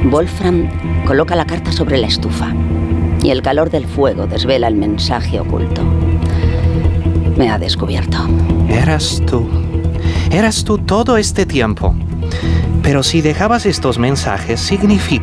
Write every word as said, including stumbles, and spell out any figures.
Wolfram coloca la carta sobre la estufa y el calor del fuego desvela el mensaje oculto. Me ha descubierto. Eras tú. Eras tú todo este tiempo. Pero si dejabas estos mensajes, significa